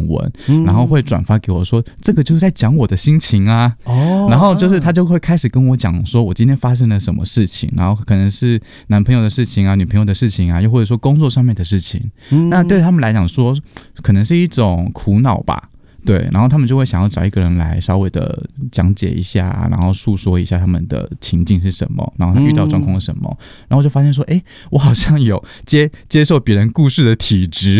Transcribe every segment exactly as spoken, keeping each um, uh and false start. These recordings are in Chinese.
文、嗯、然后会转发给我说这个就是在讲我的心情啊、哦、然后就是他就会开始跟我讲说我今天发生了什么事情，然后可能是男朋友的事情啊，女朋友的事情啊，又或者说工作上面的事情、嗯、那对他们来讲说可能是一种苦恼吧，对，然后他们就会想要找一个人来稍微的讲解一下，然后诉说一下他们的情境是什么，然后他遇到状况是什么、嗯、然后就发现说哎，我好像有接接受别人故事的体质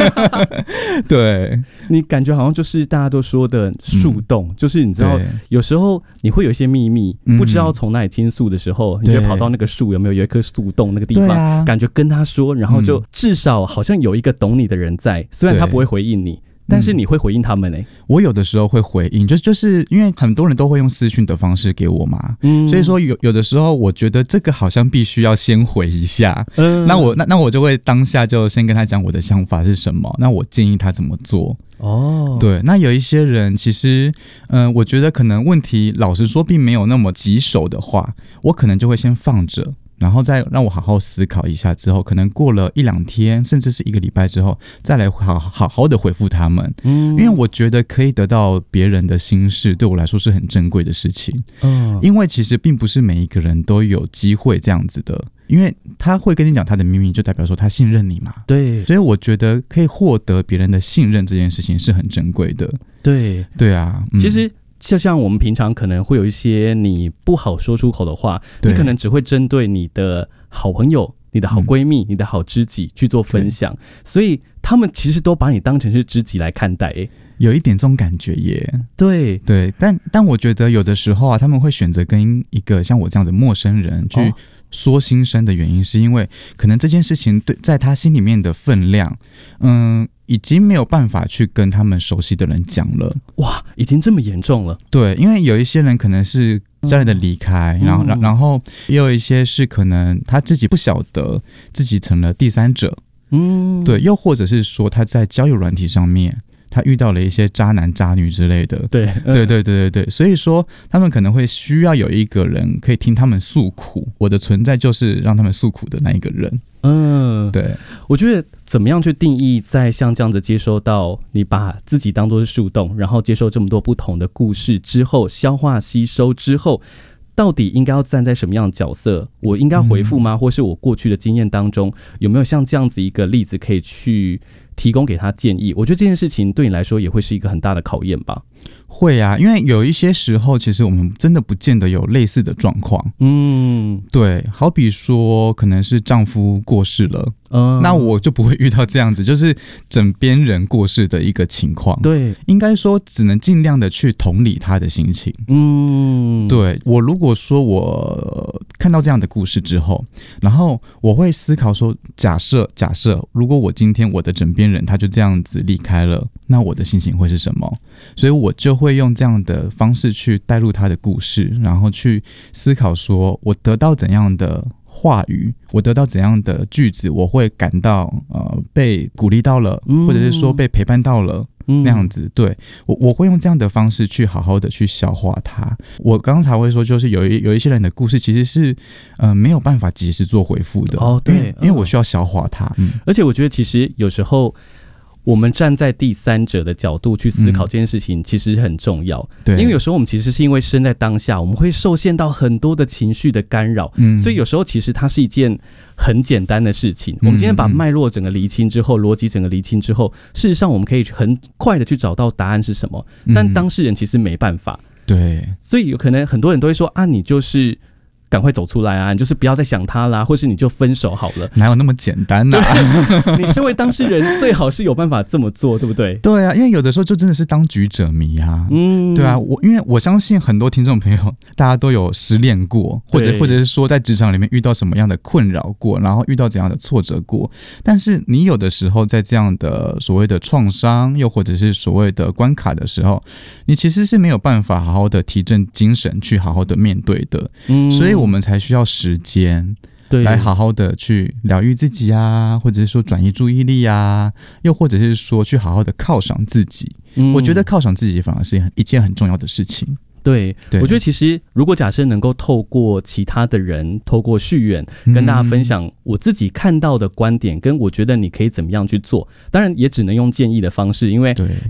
对， 你感觉好像就是大家都说的树洞、嗯、就是你知道有时候你会有一些秘密、嗯、不知道从哪里倾诉的时候，你就会跑到那个树有没有有一棵树洞那个地方、啊、感觉跟他说，然后就至少好像有一个懂你的人在，虽然他不会回应你，但是你会回应他们呢、欸嗯？ 我有的时候会回应，就就是因为很多人都会用私讯的方式给我嘛，嗯、所以说有有的时候我觉得这个好像必须要先回一下，嗯、那我那那我就会当下就先跟他讲我的想法是什么，那我建议他怎么做。哦，对，那有一些人其实，嗯、呃，我觉得可能问题老实说并没有那么棘手的话，我可能就会先放着。然后再让我好好思考一下之后，可能过了一两天甚至是一个礼拜之后再来好好好的回复他们、嗯、因为我觉得可以得到别人的心事对我来说是很珍贵的事情、嗯、因为其实并不是每一个人都有机会这样子的，因为他会跟你讲他的秘密就代表说他信任你嘛，对，所以我觉得可以获得别人的信任这件事情是很珍贵的。对对啊、嗯、其实就像我们平常可能会有一些你不好说出口的话，你可能只会针对你的好朋友、你的好闺蜜、嗯、你的好知己去做分享，所以他们其实都把你当成是知己来看待、欸、有一点这种感觉耶。对对，但但我觉得有的时候啊，他们会选择跟一个像我这样的陌生人去说心声的原因，是因为可能这件事情对在他心里面的分量，嗯。已经没有办法去跟他们熟悉的人讲了。哇，已经这么严重了？对，因为有一些人可能是家人的离开、嗯、然后然后也有一些是可能他自己不晓得自己成了第三者，嗯，对，又或者是说他在交友软体上面他遇到了一些渣男渣女之类的，对、嗯、对对对对对，所以说他们可能会需要有一个人可以听他们诉苦，我的存在就是让他们诉苦的那一个人。嗯，对，我觉得怎么样去定义在像这样子接收到你把自己当作是树洞，然后接受这么多不同的故事之后，消化吸收之后，到底应该要站在什么样的角色？我应该回复吗、嗯、或是我过去的经验当中有没有像这样子一个例子可以去提供给他建议？我觉得这件事情对你来说也会是一个很大的考验吧。会啊，因为有一些时候其实我们真的不见得有类似的状况。嗯，对，好比说可能是丈夫过世了，嗯，那我就不会遇到这样子就是枕边人过世的一个情况。对，应该说只能尽量的去同理他的心情。嗯，对，我如果说我看到这样的故事之后，然后我会思考说假设假设如果我今天我的枕边人他就这样子离开了，那我的心情会是什么？所以我就会用这样的方式去带入他的故事，然后去思考说我得到怎样的话语，我得到怎样的句子，我会感到呃被鼓励到了，或者是说被陪伴到了。那样子，对，我我会用这样的方式去好好的去消化它。我刚才会说，就是有一有一些人的故事其实是呃没有办法及时做回复的哦，对，因为, 因为我需要消化它、嗯。而且我觉得其实有时候我们站在第三者的角度去思考这件事情其实很重要、嗯、对，因为有时候我们其实是因为身在当下，我们会受限到很多的情绪的干扰、嗯、所以有时候其实它是一件很简单的事情、嗯、我们今天把脉络整个厘清之后，逻辑整个厘清之后，事实上我们可以很快的去找到答案是什么，但当事人其实没办法、嗯、对，所以有可能很多人都会说啊，你就是赶快走出来啊，你就是不要再想他啦，或是你就分手好了。哪有那么简单啊？你身为当事人最好是有办法这么做，对不对？对啊，因为有的时候就真的是当局者迷啊。嗯，对啊，我因为我相信很多听众朋友大家都有失恋过，或者或者是说在职场里面遇到什么样的困扰过，然后遇到怎样的挫折过，但是你有的时候在这样的所谓的创伤又或者是所谓的关卡的时候，你其实是没有办法好好的提振精神去好好的面对的。嗯，所以我们才需要时间来好好的去疗愈自己啊，或者是说转移注意力啊，又或者是说去好好的犒赏自己、嗯、我觉得犒赏自己反而是一件很重要的事情。对，我觉得其实如果假设能够透过其他的人，透过序言跟大家分享我自己看到的观点，跟我觉得你可以怎么样去做，当然也只能用建议的方式，因为